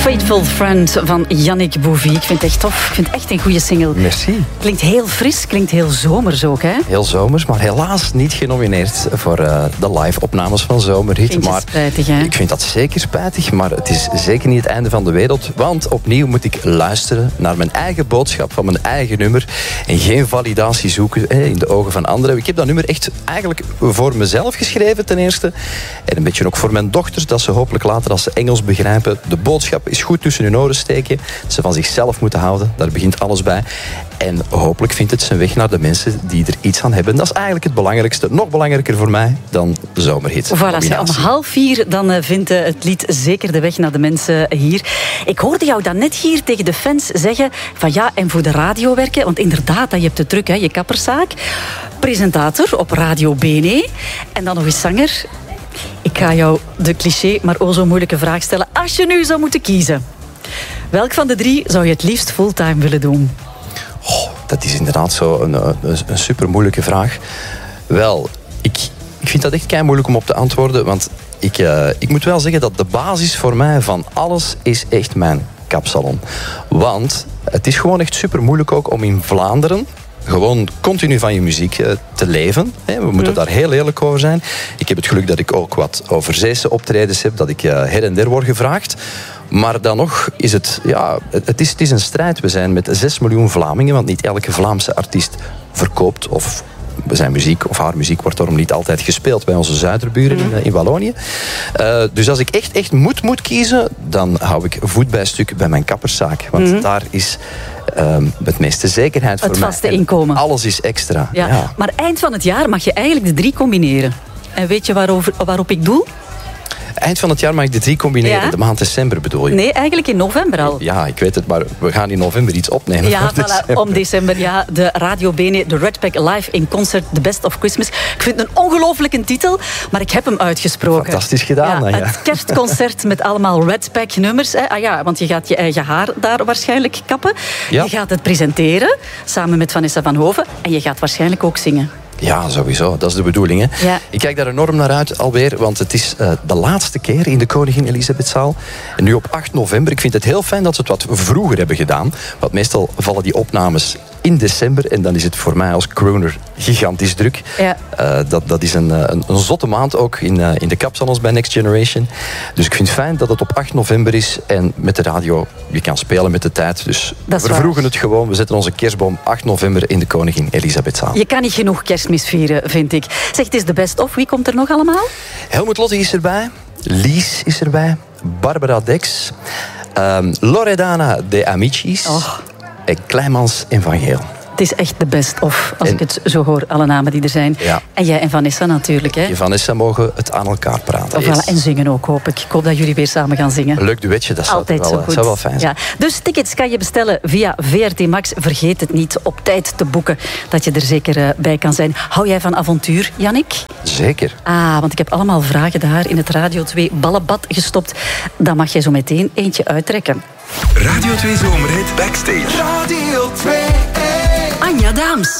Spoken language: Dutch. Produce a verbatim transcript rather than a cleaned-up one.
Faithful Friend van Yannick Bouvy. Ik vind het echt tof. Ik vind het echt een goede single. Merci. Klinkt heel fris, klinkt heel zomers ook, hè? Heel zomers, maar helaas niet genomineerd voor uh, de live-opnames van Zomerhit. Vind je maar spijtig, hè? Ik vind dat zeker spijtig, maar het is zeker niet het einde van de wereld. Want opnieuw moet ik luisteren naar mijn eigen boodschap van mijn eigen nummer en geen validatie zoeken eh, in de ogen van anderen. Ik heb dat nummer echt eigenlijk voor mezelf geschreven ten eerste. En een beetje ook voor mijn dochters, dat ze hopelijk later, als ze Engels begrijpen, de boodschap is goed tussen hun oren steken. Dat ze van zichzelf moeten houden. Daar begint alles bij. En hopelijk vindt het zijn weg naar de mensen die er iets aan hebben. Dat is eigenlijk het belangrijkste. Nog belangrijker voor mij dan de Zomerhit. Voilà, om half vier dan uh, vindt uh, het lied zeker de weg naar de mensen hier. Ik hoorde jou dan net hier tegen de fans zeggen van ja, en voor de radio werken, want inderdaad, je hebt het druk, hè, je kapperszaak. Presentator op Radio B N E en dan nog eens zanger. Ik ga jou de cliché, maar o zo moeilijke vraag stellen. Als je nu zou moeten kiezen, welk van de drie zou je het liefst fulltime willen doen? Oh, dat is inderdaad zo een, een, een super moeilijke vraag. Wel, ik, ik vind dat echt kei moeilijk om op te antwoorden. Want ik, uh, ik moet wel zeggen dat de basis voor mij van alles is echt mijn kapsalon. Want het is gewoon echt super moeilijk ook om in Vlaanderen gewoon continu van je muziek uh, te leven. Hè. We moeten mm. daar heel eerlijk over zijn. Ik heb het geluk dat ik ook wat overzeese optredens heb, dat ik uh, her en der word gevraagd. Maar dan nog is het, ja, het is, het is een strijd. We zijn met zes miljoen Vlamingen, want niet elke Vlaamse artiest verkoopt of zijn muziek of haar muziek wordt daarom niet altijd gespeeld bij onze zuiderburen mm. in, in Wallonië. Uh, dus als ik echt, echt moet, moet kiezen, dan hou ik voet bij stuk bij mijn kapperszaak. Want mm. daar is um, het meeste zekerheid voor mij. mij. Het vaste inkomen. Alles is extra. Ja. Ja. Maar eind van het jaar mag je eigenlijk de drie combineren. En weet je waarover, waarop ik doel? Eind van het jaar mag ik de drie combineren. Ja. De maand december bedoel je? Nee, eigenlijk in november al. Ja, ik weet het, maar we gaan in november iets opnemen. Ja, voor voilà, december. om december. Ja, de Radio B N E, de Redpack Live in Concert, The Best of Christmas. Ik vind het een ongelooflijke titel, maar ik heb hem uitgesproken. Fantastisch gedaan. Ja, dan, ja. Het kerstconcert met allemaal Redpack nummers. Hè. Ah ja, want je gaat je eigen haar daar waarschijnlijk kappen. Ja. Je gaat het presenteren, samen met Vanessa van Hoven. En je gaat waarschijnlijk ook zingen. Ja, sowieso. Dat is de bedoeling. Hè? Ja. Ik kijk daar enorm naar uit alweer, want het is uh, de laatste keer in de Koningin Elisabethzaal. En nu op acht november. Ik vind het heel fijn dat ze het wat vroeger hebben gedaan. Want meestal vallen die opnames in december. En dan is het voor mij als crooner gigantisch druk. Ja. Uh, dat, dat is een, een, een zotte maand ook in, uh, in de kapsalons bij Next Generation. Dus ik vind het fijn dat het op acht november is. En met de radio, je kan spelen met de tijd. Dus we vervroegen het gewoon. We zetten onze kerstboom acht november in de Koningin Elisabethzaal. Je kan niet genoeg kerstmis vieren, vind ik. Zeg, het is de best of. Wie komt er nog allemaal? Helmut Lotti is erbij. Lies is erbij. Barbara Dex. Um, Loredana de Amicis. Oh. En Kleimans en Van Geel. Het is echt de best of, als en, ik het zo hoor, alle namen die er zijn. Ja. En jij en Vanessa natuurlijk. Hè? Je Vanessa mogen het aan elkaar praten. Oh, voilà. En zingen ook, hoop ik. Ik hoop dat jullie weer samen gaan zingen. Een leuk duetje, dat zou, Altijd wel, zo goed. zou wel fijn zijn. Ja. Dus tickets kan je bestellen via V R T Max. Vergeet het niet op tijd te boeken, dat je er zeker uh, bij kan zijn. Hou jij van avontuur, Yannick? Zeker. Ah, want ik heb allemaal vragen daar in het Radio twee ballenbad gestopt. Dan mag jij zo meteen eentje uittrekken. Radio twee Zomerhit Backstage. Radio twee. Anja Daams.